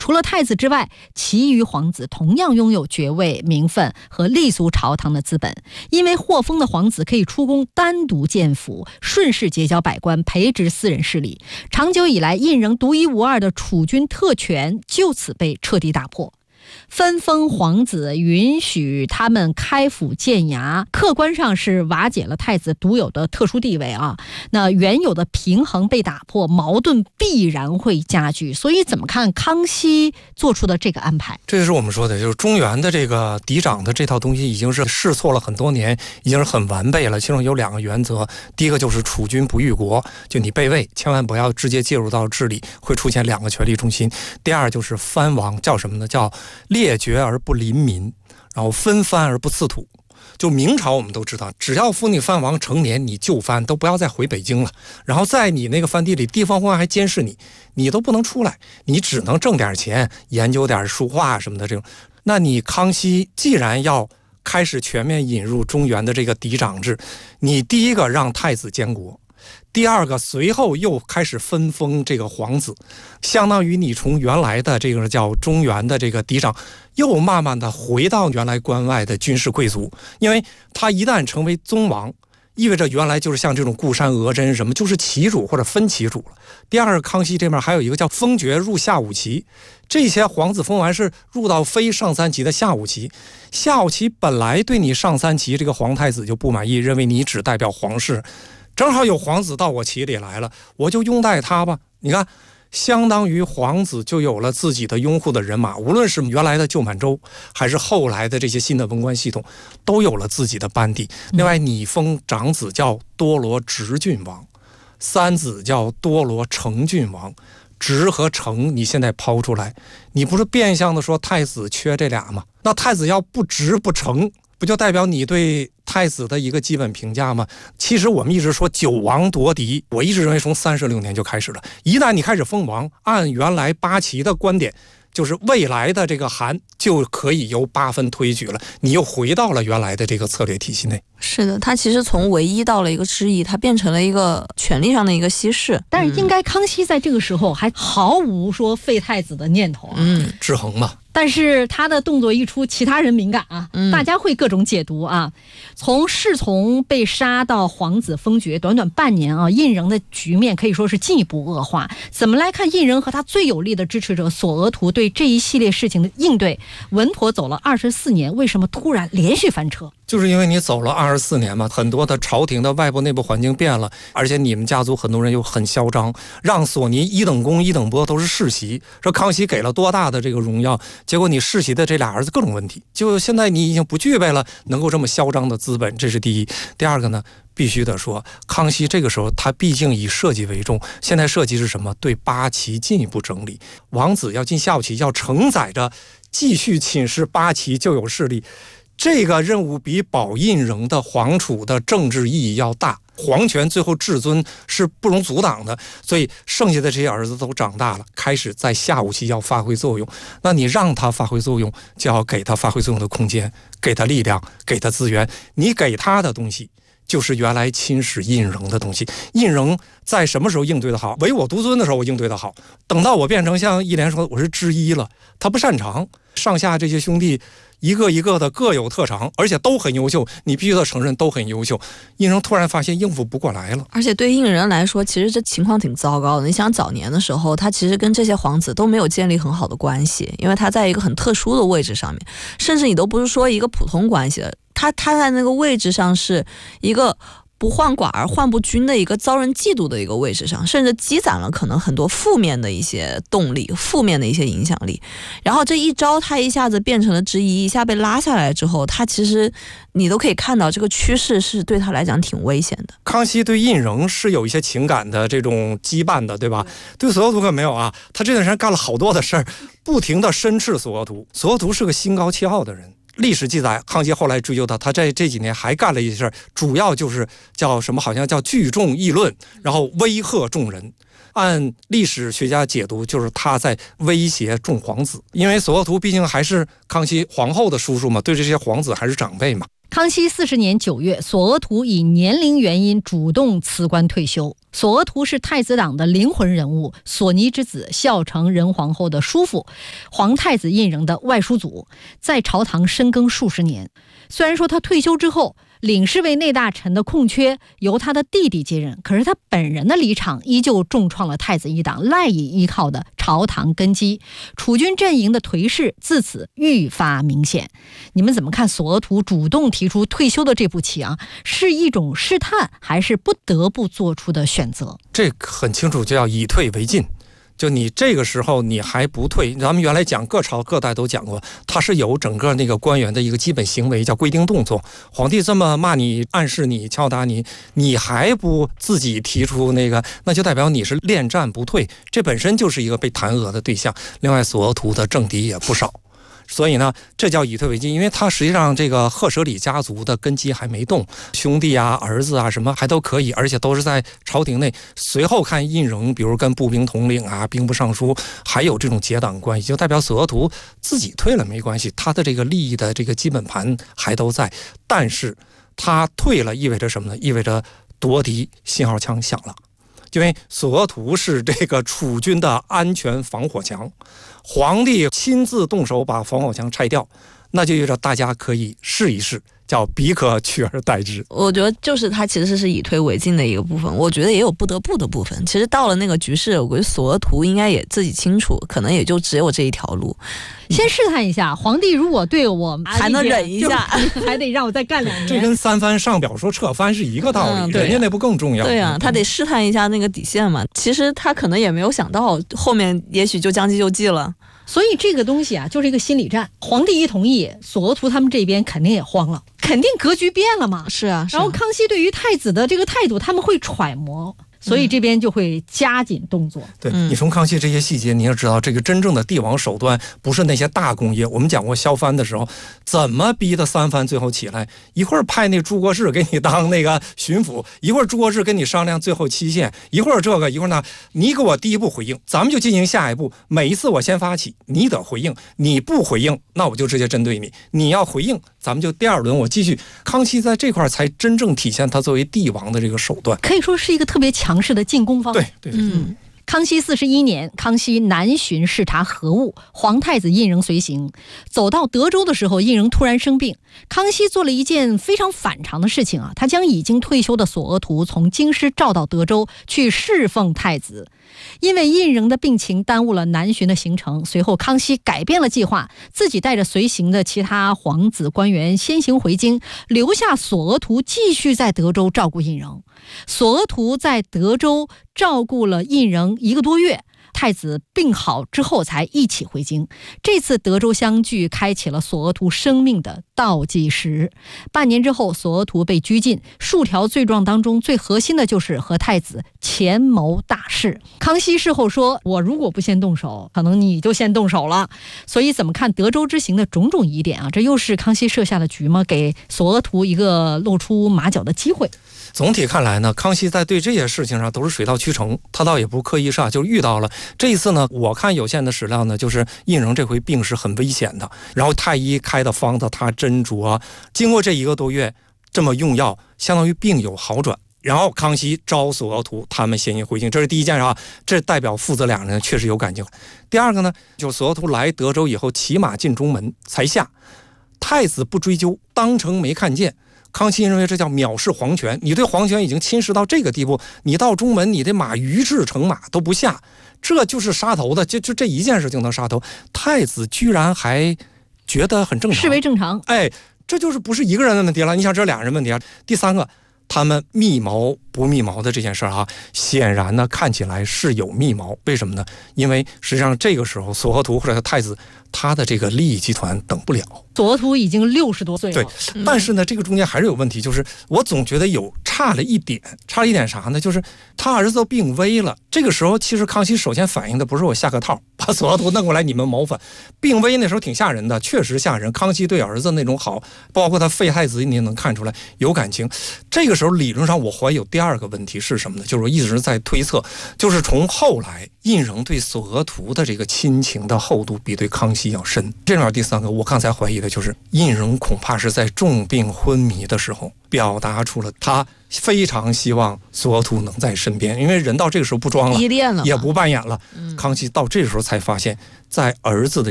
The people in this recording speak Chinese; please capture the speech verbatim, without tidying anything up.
除了太子之外，其余皇子同样拥有爵位、名分和立足朝堂的资本。因为获封的皇子可以出宫单独见府，顺势结交百官，培植私人势力。长久以来，胤禛独一无二的储君特权就此被彻底打破。分封皇子，允许他们开府建衙，客观上是瓦解了太子独有的特殊地位啊。那原有的平衡被打破，矛盾必然会加剧。所以怎么看康熙做出的这个安排？ 这就是我们说的，就是中原的这个嫡长的这套东西已经是试错了很多年，已经是很完备了。其中有两个原则，第一个就是储君不御国，就你备位千万不要直接介入到治理，会出现两个权力中心。第二就是藩王，叫什么呢？叫列爵而不临民，然后分藩而不刺土。就明朝我们都知道，只要封你藩王成年，你就藩都不要再回北京了，然后在你那个藩地里，地方官还监视你，你都不能出来，你只能挣点钱，研究点书画什么的这种。那你康熙既然要开始全面引入中原的这个嫡长制，你第一个让太子监国，第二个随后又开始分封这个皇子，相当于你从原来的这个叫中原的这个嫡长，又慢慢的回到原来关外的军事贵族。因为他一旦成为宗王，意味着原来就是像这种固山额真什么，就是旗主或者分旗主了。第二个，康熙这边还有一个叫封爵入下五旗，这些皇子封完是入到非上三旗的下五旗。下五旗本来对你上三旗这个皇太子就不满意，认为你只代表皇室，正好有皇子到我旗里来了，我就拥戴他吧。你看，相当于皇子就有了自己的拥护的人马，无论是原来的旧满洲还是后来的这些新的文官系统，都有了自己的班底。另外，你封长子叫多罗直郡王，三子叫多罗成郡王，直和成你现在抛出来，你不是变相的说太子缺这俩吗？那太子要不直不成，不就代表你对太子的一个基本评价吗？其实我们一直说九王夺嫡，我一直认为从三十六年就开始了。一旦你开始封王，按原来八旗的观点，就是未来的这个韩就可以由八分推举了，你又回到了原来的这个策略体系内。 是的，他其实从唯一到了一个之一，他变成了一个权力上的一个稀释。 但是应该康熙在这个时候还毫无说废太子的念头啊， 嗯， 制衡嘛。 但是他的动作一出，其他人敏感啊， 嗯、 大家会各种解读啊。从侍从被杀到皇子封爵，短短半年啊，胤禛的局面可以说是进一步恶化。怎么来看胤禛和他最有力的支持者索额图对这一系列事情的应对？稳妥走了二十四年，为什么突然连续翻车？ 就是因为你走了二十四年嘛，很多的朝廷的外部内部环境变了，而且你们家族很多人又很嚣张，让索尼一等功一等波都是世袭，说康熙给了多大的这个荣耀，结果你世袭的这俩儿子各种问题，就现在你已经不具备了能够这么嚣张的资本，这是第一。第二个呢，必须得说，康熙这个时候他毕竟以社稷为重，现在社稷是什么？对八旗进一步整理，王子要进下五旗，要承载着继续侵蚀八旗旧有势力，这个任务比保胤禛的皇储的政治意义要大，皇权最后至尊是不容阻挡的。所以剩下的这些儿子都长大了，开始在下五旗要发挥作用。那你让他发挥作用，就要给他发挥作用的空间，给他力量，给他资源。你给他的东西就是原来侵蚀胤禛的东西。胤禛在什么时候应对的好？唯我独尊的时候我应对的好，等到我变成像一莲说我是之一了，他不擅长，上下这些兄弟一个一个的各有特长，而且都很优秀，你必须得承认都很优秀。胤禛突然发现应付不过来了， 而且对胤禛来说，其实这情况挺糟糕的。你想早年的时候，他其实跟这些皇子都没有建立很好的关系，因为他在一个很特殊的位置上面，甚至你都不是说一个普通关系的，他他在那个位置上是一个不患寡而患不均的一个遭人嫉妒的一个位置上，甚至积攒了可能很多负面的一些动力，负面的一些影响力。然后这一招他一下子变成了之一，一下被拉下来之后，他其实你都可以看到这个趋势是对他来讲挺危险的。 康熙对胤禛是有一些情感的这种羁绊的，对吧？对索额图可没有啊，他这段时间干了好多的事儿，不停的申斥索额图。索额图是个心高气傲的人，历史记载，康熙后来追究他，他在这几年还干了一些事儿，主要就是叫什么，好像叫聚众议论，然后威吓众人。按历史学家解读，就是他在威胁众皇子，因为索额图毕竟还是康熙皇后的叔叔嘛，对这些皇子还是长辈嘛。 康熙四十年九月，索额图以年龄原因主动辞官退休。索额图是太子党的灵魂人物，索尼之子，孝成仁皇后的叔父，皇太子胤禛的外叔祖，在朝堂深耕数十年。虽然说他退休之后，领侍卫内大臣的空缺由他的弟弟接任，可是他本人的离场依旧重创了太子一党赖以依靠的朝堂根基，储君阵营的颓势自此愈发明显。你们怎么看索额图主动提出退休的这步棋啊？是一种试探，还是不得不做出的选择？ 这很清楚，就要以退为进。就你这个时候你还不退，咱们原来讲各朝各代都讲过，它是有整个那个官员的一个基本行为叫规定动作。皇帝这么骂你、暗示你、敲打你，你还不自己提出那个，那就代表你是恋战不退，这本身就是一个被弹劾的对象。另外，索额图的政敌也不少。所以呢，这叫以退为进，因为他实际上这个赫舍里家族的根基还没动，兄弟啊、儿子啊什么还都可以，而且都是在朝廷内。随后看胤禛，比如跟步兵统领啊、兵部尚书，还有这种结党关系，就代表索额图自己退了没关系，他的这个利益的这个基本盘还都在。但是他退了意味着什么呢？意味着夺嫡信号枪响了。因为索额图是这个储君的安全防火墙，皇帝亲自动手把防火墙拆掉，那就意味着大家可以试一试，叫彼可取而代之。 我觉得就是它其实是以退为进的一个部分，我觉得也有不得不的部分。其实到了那个局势，我觉得索额图应该也自己清楚，可能也就只有这一条路。 先试探一下，皇帝如果对我还能忍一下， 还得让我再干两年。 这跟三藩上表说撤藩是一个道理，嗯啊、人家那不更重要？ 对啊，他得试探一下那个底线嘛。其实他可能也没有想到，后面也许就将计就计了。 所以这个东西啊，就是一个心理战。皇帝一同意，索额图他们这边肯定也慌了，肯定格局变了嘛。 是啊，是啊。 然后康熙对于太子的这个态度，他们会揣摩。所以这边就会加紧动作。 对，你从康熙这些细节，你也知道，这个真正的帝王手段不是那些大工业。我们讲过削藩的时候，怎么逼的三藩最后起来？一会儿派那朱国士给你当那个巡抚，一会儿朱国士跟你商量最后期限，一会儿这个，一会儿那，你给我第一步回应，咱们就进行下一步。每一次我先发起，你得回应，你不回应，那我就直接针对你。你要回应，咱们就第二轮我继续。康熙在这块才真正体现他作为帝王的这个手段， 可以说是一个特别强。强势的进攻方。 对对对。 嗯。康熙四十一年，康熙南巡视察河务，皇太子胤禛随行。走到德州的时候，胤禛突然生病。康熙做了一件非常反常的事情啊，他将已经退休的索额图从京师召到德州去侍奉太子。因为胤禛的病情耽误了南巡的行程，随后康熙改变了计划，自己带着随行的其他皇子官员先行回京，留下索额图继续在德州照顾胤禛。索额图在德州照顾了胤禛一个多月，太子病好之后才一起回京。这次德州相聚开启了索额图生命的倒计时。半年之后，索额图被拘禁，数条罪状当中最核心的就是和太子前谋大事。康熙事后说，我如果不先动手，可能你就先动手了。所以怎么看德州之行的种种疑点啊？这又是康熙设下的局吗？给索额图一个露出马脚的机会。 总体看来呢，康熙在对这些事情上都是水到渠成，他倒也不刻意煞，就遇到了。这一次呢，我看有限的史料呢，就是胤禛这回病是很危险的，然后太医开的方子他斟酌，经过这一个多月这么用药，相当于病有好转。然后康熙招索额图他们先行回京，这是第一件事啊，这代表父子两人确实有感情。第二个呢，就是索额图来德州以后骑马进中门才下，太子不追究，当成没看见。康熙认为这叫藐视皇权，你对皇权已经侵蚀到这个地步，你到中门你的马于制成马都不下，这就是杀头的，就就这一件事就能杀头。太子居然还觉得很正常， 视为正常。 哎，这就是不是一个人的问题了，你想这两人问题啊。第三个，他们密谋不密谋的这件事啊，显然呢看起来是有密谋。为什么呢？因为实际上这个时候索额图或者太子他的这个利益集团等不了。 索额图已经六十多岁了， 对，但是呢，这个中间还是有问题，就是我总觉得有差了一点，差了一点啥呢？就是他儿子都病危了，这个时候其实康熙首先反应的不是我下个套把索额图弄过来你们谋反，病危那时候挺吓人的，确实吓人。康熙对儿子那种好，包括他废太子，你也能看出来有感情。这个个时候理论上我怀疑有第二个问题是什么呢？就是我一直在推测，就是从后来胤禛对索额图的这个亲情的厚度比对康熙要深。这里面第三个我刚才怀疑的就是胤禛恐怕是在重病昏迷的时候表达出了他非常希望索额图能在身边，因为人到这个时候不装了， 依恋了， 也不扮演了。 嗯、 康熙到这个时候才发现，在儿子的